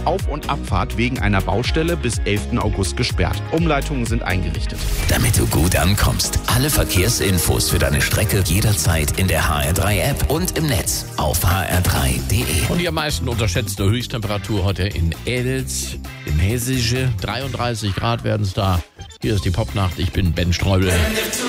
Auf- und Abfahrt wegen einer Baustelle bis 11. August gesperrt. Umleitungen sind eingerichtet. Damit du gut ankommst. Alle Verkehrsinfos für deine Strecke jederzeit in der HR3-App und im Netz auf hr3.de. Und die am meisten unterschätzte Höchsttemperatur heute in Elz, im Hessische. 33 Grad werden es da. Hier ist die Popnacht. Ich bin Ben Streubel.